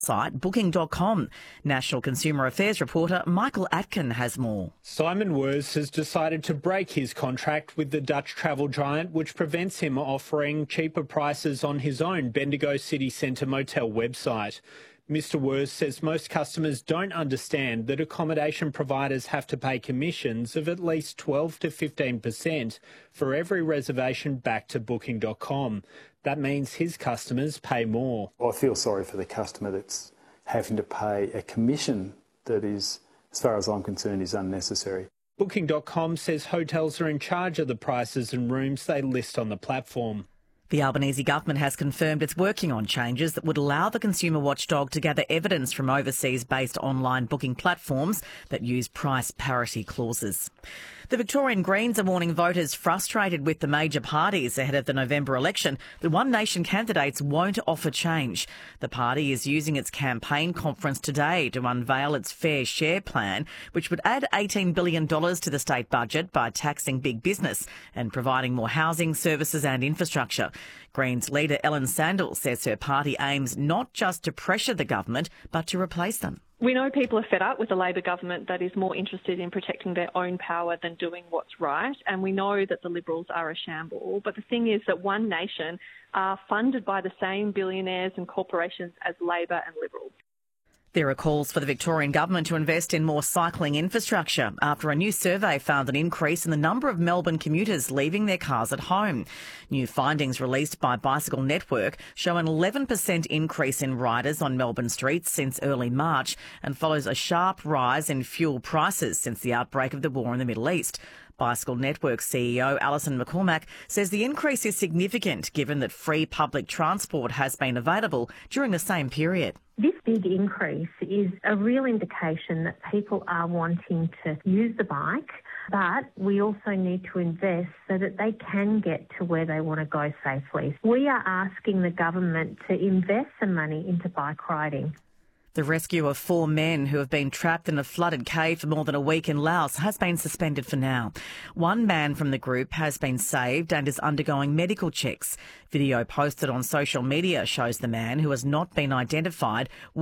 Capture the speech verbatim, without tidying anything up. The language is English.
site booking dot com. National Consumer Affairs reporter Michael Atkin has more. Simon Wurz has decided to break his contract with the Dutch travel giant, which prevents him offering cheaper prices on his own Bendigo City Centre motel website. Mister Wurz says most customers don't understand that accommodation providers have to pay commissions of at least twelve to fifteen percent for every reservation back to booking dot com. That means his customers pay more. I feel sorry for the customer that's having to pay a commission that is, as far as I'm concerned, is unnecessary. booking dot com says hotels are in charge of the prices and rooms they list on the platform. The Albanese government has confirmed it's working on changes that would allow the consumer watchdog to gather evidence from overseas-based online booking platforms that use price parity clauses. The Victorian Greens are warning voters frustrated with the major parties ahead of the November election that One Nation candidates won't offer change. The party is using its campaign conference today to unveil its Fair Share plan, which would add eighteen billion dollars to the state budget by taxing big business and providing more housing, services and infrastructure. Greens leader Ellen Sandell says her party aims not just to pressure the government, but to replace them. We know people are fed up with a Labor government that is more interested in protecting their own power than doing what's right, and we know that the Liberals are a shamble. But the thing is that One Nation are funded by the same billionaires and corporations as Labor and Liberals. There are calls for the Victorian government to invest in more cycling infrastructure after a new survey found an increase in the number of Melbourne commuters leaving their cars at home. New findings released by Bicycle Network show an eleven percent increase in riders on Melbourne streets since early March and follows a sharp rise in fuel prices since the outbreak of the war in the Middle East. Bicycle Network C E O Alison McCormack says the increase is significant given that free public transport has been available during the same period. This big increase is a real indication that people are wanting to use the bike, but we also need to invest so that they can get to where they want to go safely. We are asking the government to invest some money into bike riding. The rescue of four men who have been trapped in a flooded cave for more than a week in Laos has been suspended for now. One man from the group has been saved and is undergoing medical checks. Video posted on social media shows the man, who has not been identified,